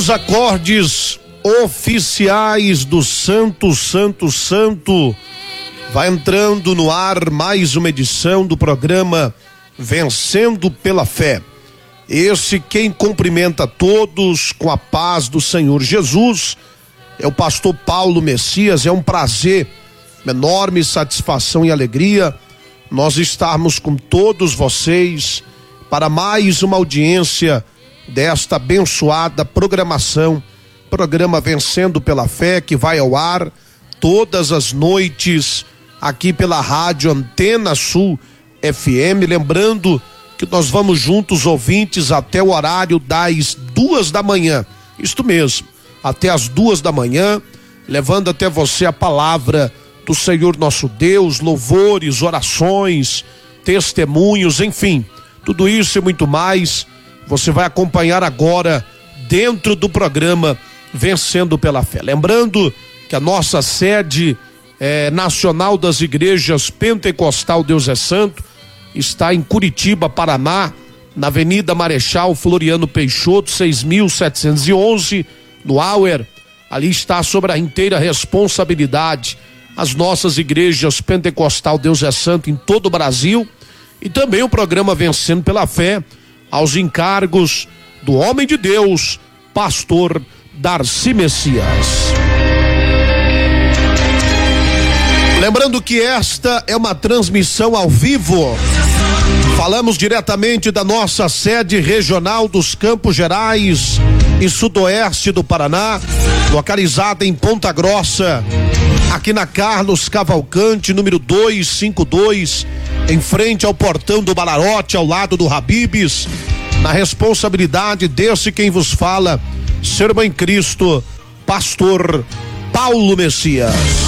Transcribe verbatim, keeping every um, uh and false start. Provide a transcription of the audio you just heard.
Nos acordes oficiais do Santo, Santo, Santo, vai entrando no ar mais uma edição do programa Vencendo pela Fé. Esse quem cumprimenta todos com a paz do Senhor Jesus é o pastor Paulo Messias. É um prazer, enorme satisfação e alegria nós estarmos com todos vocês para mais uma audiência desta abençoada programação, programa Vencendo pela Fé, que vai ao ar todas as noites aqui pela rádio Antena Sul F M. Lembrando que nós vamos juntos, ouvintes, até o horário das duas da manhã, isto mesmo, até as duas da manhã, levando até você a palavra do Senhor nosso Deus, louvores, orações, testemunhos, enfim, tudo isso e muito mais você vai acompanhar agora dentro do programa Vencendo pela Fé. Lembrando que a nossa sede é, nacional das igrejas Pentecostal Deus é Santo está em Curitiba, Paraná, na Avenida Marechal Floriano Peixoto, seis mil setecentos e onze, no Auer. Ali está sob a inteira responsabilidade as nossas igrejas Pentecostal Deus é Santo em todo o Brasil, e também o programa Vencendo pela Fé aos encargos do homem de Deus, pastor Darcy Messias. Lembrando que esta é uma transmissão ao vivo. Falamos diretamente da nossa sede regional dos Campos Gerais e Sudoeste do Paraná, localizada em Ponta Grossa, aqui na Carlos Cavalcante, número duzentos e cinquenta e dois, em frente ao portão do Balarote, ao lado do Habib's, na responsabilidade desse quem vos fala, servo em Cristo, pastor Paulo Messias.